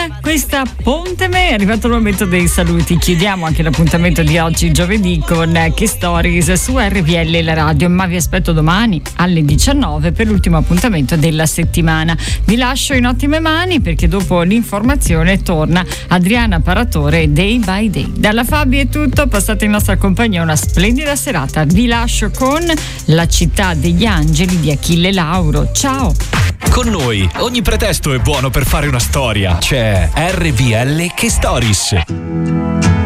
questa Ponte Me è arrivato il momento dei saluti. Chiudiamo anche l'appuntamento di oggi, giovedì, con Che Stories su RPL la radio, ma vi aspetto domani alle 19 per l'ultimo appuntamento della settimana. Vi lascio in ottime mani perché dopo l'informazione torna Adriana Paratore Day by Day. Dalla Fabi è tutto, passate in nostra compagnia una splendida serata. Vi lascio con La città degli angeli di Achille Lauro. Ciao! Con noi ogni pretesto è buono per fare una storia. C'è RPL Che Stories.